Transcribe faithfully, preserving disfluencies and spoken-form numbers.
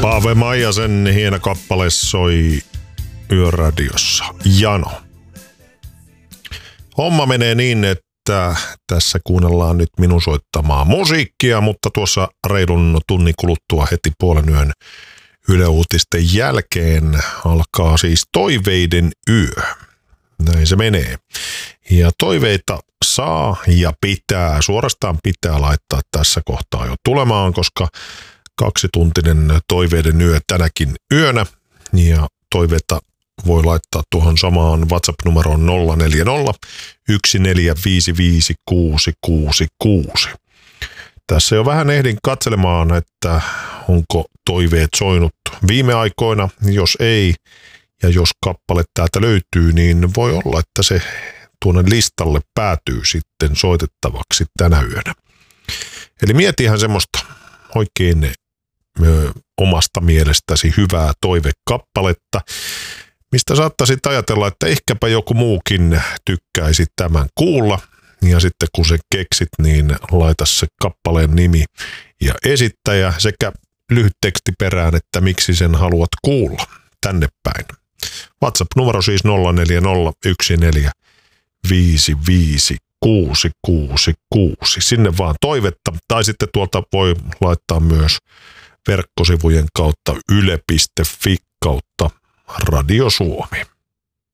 Paave Maijasen hieno kappale soi Yöradiossa. Jano. Homma menee niin, että tässä kuunnellaan nyt minun soittamaa musiikkia, mutta tuossa reilun tunnin kuluttua heti puolen yön Yle Uutisten jälkeen alkaa siis Toiveiden yö. Näin se menee. Ja toiveita saa ja pitää, suorastaan pitää laittaa tässä kohtaa jo tulemaan, koska kaksituntinen Toiveiden yö tänäkin yönä. Ja toiveita voi laittaa tuohon samaan WhatsApp-numeroon nolla neljä nolla yksi neljä viisi viisi kuusi kuusi kuusi. Tässä jo vähän ehdin katselemaan, että onko toiveet soinut viime aikoina. Jos ei, ja jos kappale täältä löytyy, niin voi olla, että se tuonne listalle päätyy sitten soitettavaksi tänä yönä. Eli mietihän semmoista oikein ö, omasta mielestäsi hyvää toivekappaletta, mistä saattaisit ajatella, että ehkäpä joku muukin tykkäisi tämän kuulla. Ja sitten kun se keksit, niin laita se kappaleen nimi ja esittäjä sekä lyhyt teksti perään, että miksi sen haluat kuulla tänne päin. WhatsApp-numero siis nolla neljä nolla yksi neljä viisi viisi kuusi kuusi kuusi. Sinne vaan toivetta, tai sitten tuolta voi laittaa myös verkkosivujen kautta yle piste fi kautta Radio Suomi.